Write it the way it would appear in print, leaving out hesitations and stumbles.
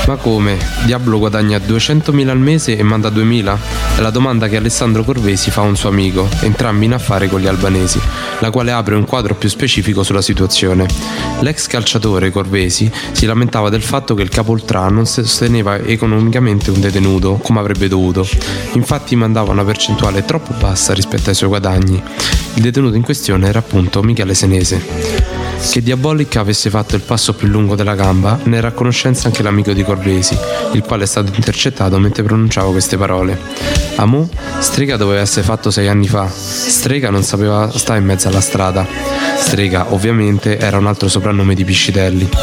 Ma come? Diablo guadagna 200.000 al mese e manda 2.000? È la domanda che Alessandro Corvesi fa a un suo amico, entrambi in affare con gli albanesi, la quale apre un quadro più specifico sulla situazione. L'ex calciatore Corvesi si lamentava del fatto che il capo Ultra non sosteneva economicamente un detenuto come avrebbe dovuto, infatti mandava una percentuale troppo bassa rispetto ai suoi guadagni. Il detenuto in questione era appunto Michele Senese. Che Diabolic avesse fatto il passo più lungo della gamba ne era a conoscenza anche l'amico di Corvesi, il quale è stato intercettato mentre pronunciava queste parole. Amò, strega doveva essere fatto 6 anni fa, strega non sapeva stare in mezzo alla strada. Strega, ovviamente, era un altro soprannome di Piscitelli.